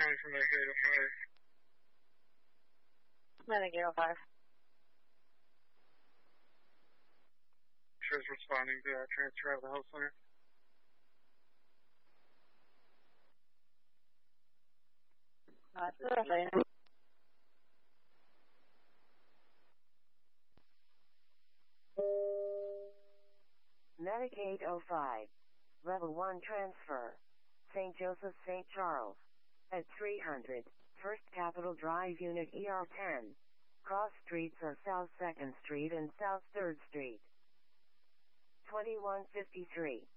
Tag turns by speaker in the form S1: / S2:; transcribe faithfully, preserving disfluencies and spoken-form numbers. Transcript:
S1: calling from Medic eight oh five.
S2: Medic eight oh five.
S1: Is responding to uh, transfer out of the health center.
S2: Uh, perfect.
S3: Medic eight oh five. Level one transfer. Saint Joseph, Saint Charles. At three hundred, First Capitol Drive, Unit E R ten. Cross streets are South second Street and South third Street. twenty-one fifty-three.